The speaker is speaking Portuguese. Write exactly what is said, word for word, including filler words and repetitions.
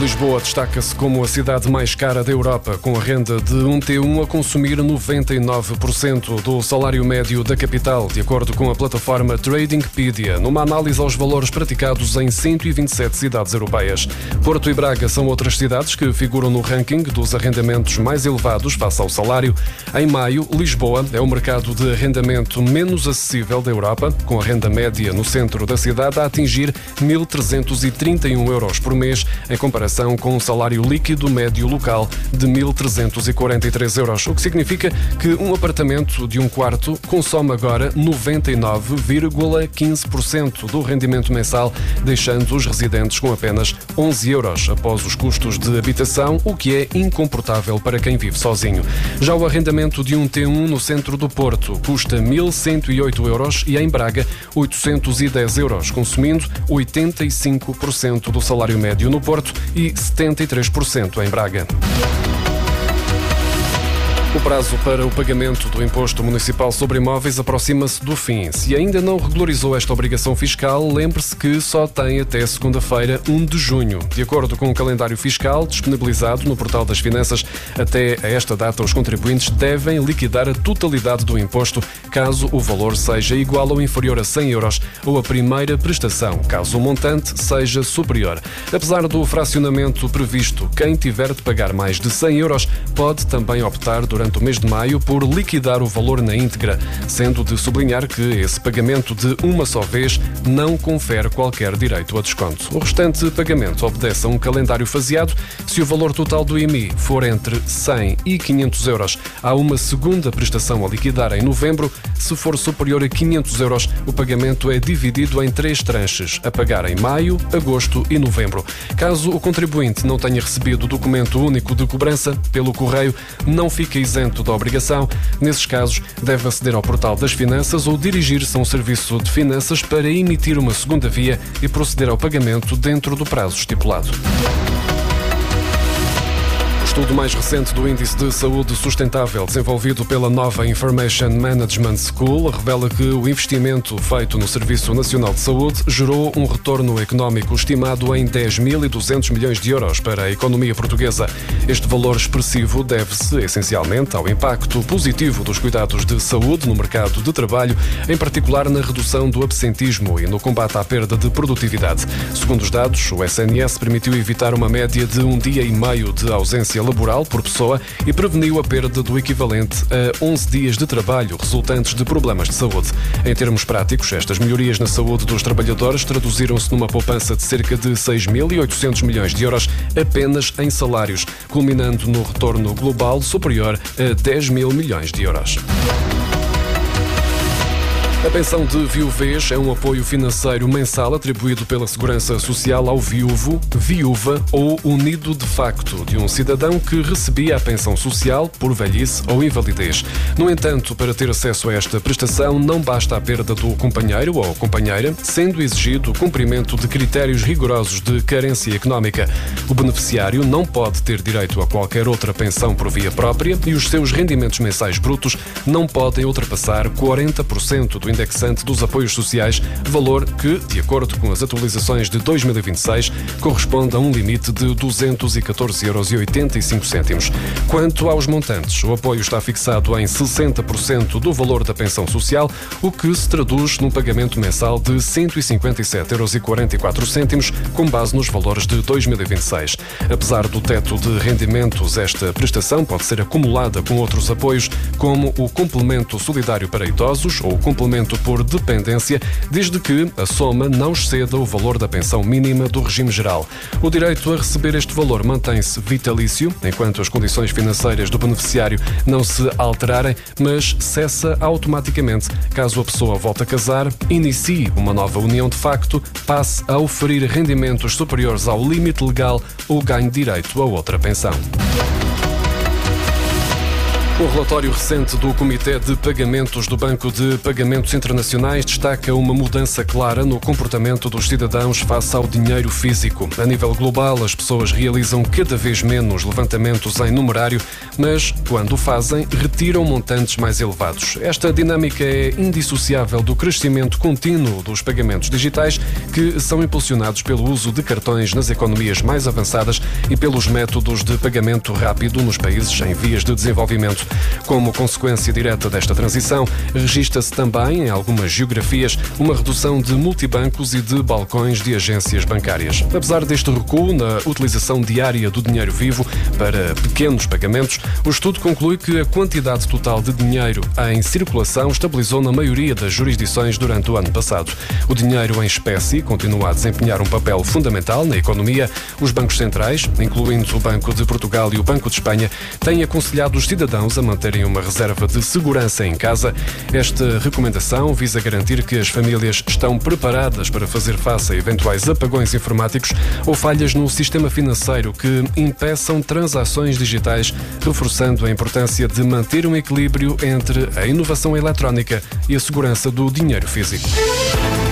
Lisboa destaca-se como a cidade mais cara da Europa, com a renda de um T um a consumir noventa e nove por cento do salário médio da capital, de acordo com a plataforma Tradingpedia, numa análise aos valores praticados em cento e vinte e sete cidades europeias. Porto e Braga são outras cidades que figuram no ranking dos arrendamentos mais elevados face ao salário. Em maio, Lisboa é o mercado de arrendamento menos acessível da Europa, com a renda média no centro da cidade a atingir mil trezentos e trinta e um euros por mês, em comparação com um salário líquido médio local de mil trezentos e quarenta e três euros, o que significa que um apartamento de um quarto consome agora noventa e nove vírgula quinze por cento do rendimento mensal, deixando os residentes com apenas onze euros após os custos de habitação, o que é incomportável para quem vive sozinho. Já o arrendamento de um T um no centro do Porto custa mil cento e oito euros e em Braga oitocentos e dez euros, consumindo oitenta e cinco por cento do salário médio no Porto e setenta e três por cento em Braga. O prazo para o pagamento do Imposto Municipal sobre Imóveis aproxima-se do fim. Se ainda não regularizou esta obrigação fiscal, lembre-se que só tem até segunda-feira, um de junho. De acordo com o calendário fiscal disponibilizado no Portal das Finanças, até a esta data os contribuintes devem liquidar a totalidade do imposto, caso o valor seja igual ou inferior a cem euros, ou a primeira prestação, caso o montante seja superior. Apesar do fracionamento previsto, quem tiver de pagar mais de cem euros pode também optar durante Durante o mês de maio por liquidar o valor na íntegra, sendo de sublinhar que esse pagamento de uma só vez não confere qualquer direito a desconto. O restante pagamento obedece a um calendário faseado. Se o valor total do I M I for entre cem e quinhentos euros, há uma segunda prestação a liquidar em novembro. Se for superior a quinhentos euros, o pagamento é dividido em três tranches, a pagar em maio, agosto e novembro. Caso o contribuinte não tenha recebido o documento único de cobrança pelo correio, não fica isento da obrigação. Nesses casos, deve aceder ao Portal das Finanças ou dirigir-se a um serviço de finanças para emitir uma segunda via e proceder ao pagamento dentro do prazo estipulado. O estudo mais recente do Índice de Saúde Sustentável, desenvolvido pela Nova Information Management School, revela que o investimento feito no Serviço Nacional de Saúde gerou um retorno económico estimado em dez mil e duzentos milhões de euros para a economia portuguesa. Este valor expressivo deve-se essencialmente ao impacto positivo dos cuidados de saúde no mercado de trabalho, em particular na redução do absentismo e no combate à perda de produtividade. Segundo os dados, o S N S permitiu evitar uma média de um dia e meio de ausência laboral por pessoa e preveniu a perda do equivalente a onze dias de trabalho resultantes de problemas de saúde. Em termos práticos, estas melhorias na saúde dos trabalhadores traduziram-se numa poupança de cerca de seis mil e oitocentos milhões de euros apenas em salários, culminando no retorno global superior a dez mil milhões de euros. A pensão de viuvez é um apoio financeiro mensal atribuído pela Segurança Social ao viúvo, viúva ou unido de facto de um cidadão que recebia a pensão social por velhice ou invalidez. No entanto, para ter acesso a esta prestação, não basta a perda do companheiro ou companheira, sendo exigido o cumprimento de critérios rigorosos de carência económica. O beneficiário não pode ter direito a qualquer outra pensão por via própria e os seus rendimentos mensais brutos não podem ultrapassar quarenta por cento do indexante dos apoios sociais, valor que, de acordo com as atualizações de dois mil e vinte e seis, corresponde a um limite de duzentos e catorze euros e oitenta e cinco cêntimos. Quanto aos montantes, o apoio está fixado em sessenta por cento do valor da pensão social, o que se traduz num pagamento mensal de cento e cinquenta e sete euros e quarenta e quatro cêntimos, com base nos valores de dois mil e vinte e seis. Apesar do teto de rendimentos, esta prestação pode ser acumulada com outros apoios, como o complemento solidário para idosos ou o complemento por dependência, desde que a soma não exceda o valor da pensão mínima do regime geral. O direito a receber este valor mantém-se vitalício, enquanto as condições financeiras do beneficiário não se alterarem, mas cessa automaticamente caso a pessoa volte a casar, inicie uma nova união de facto, passe a oferir rendimentos superiores ao limite legal ou ganhe direito a outra pensão. O relatório recente do Comitê de Pagamentos do Banco de Pagamentos Internacionais destaca uma mudança clara no comportamento dos cidadãos face ao dinheiro físico. A nível global, as pessoas realizam cada vez menos levantamentos em numerário, mas, quando o fazem, retiram montantes mais elevados. Esta dinâmica é indissociável do crescimento contínuo dos pagamentos digitais, que são impulsionados pelo uso de cartões nas economias mais avançadas e pelos métodos de pagamento rápido nos países em vias de desenvolvimento. Como consequência direta desta transição, registra-se também, em algumas geografias, uma redução de multibancos e de balcões de agências bancárias. Apesar deste recuo na utilização diária do dinheiro vivo para pequenos pagamentos, o estudo conclui que a quantidade total de dinheiro em circulação estabilizou na maioria das jurisdições durante o ano passado. O dinheiro em espécie continua a desempenhar um papel fundamental na economia. Os bancos centrais, incluindo o Banco de Portugal e o Banco de Espanha, têm aconselhado os cidadãos a manterem uma reserva de segurança em casa. Esta recomendação visa garantir que as famílias estão preparadas para fazer face a eventuais apagões informáticos ou falhas no sistema financeiro que impeçam transações digitais, reforçando a importância de manter um equilíbrio entre a inovação eletrónica e a segurança do dinheiro físico.